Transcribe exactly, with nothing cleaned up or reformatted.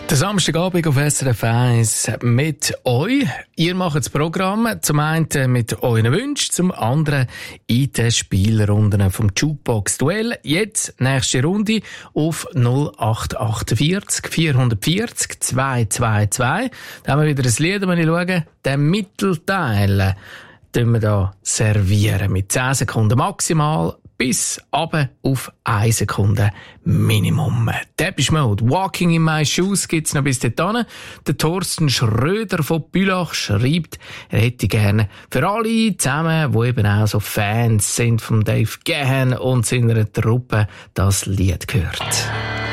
Der Samstagabend auf S R F eins mit euch. Ihr macht das Programm zum einen mit euren Wünschen, zum anderen in den Spielrunden vom Jukebox-Duell. Jetzt, nächste Runde auf null acht achtundvierzig vierhundertvierzig zweihundertzweiundzwanzig. Da haben wir wieder ein Lied, wenn ich schaue. Den Mittelteil servieren wir da servieren mit zehn Sekunden maximal bis runter auf eine Sekunde Minimum. Depeche Mode, Walking in My Shoes gibt's noch bis dahin. Der Thorsten Schröder von Bülach schreibt, er hätte gerne für alle zusammen, die eben auch so Fans sind von Dave Gahan und seiner Truppe, das Lied gehört.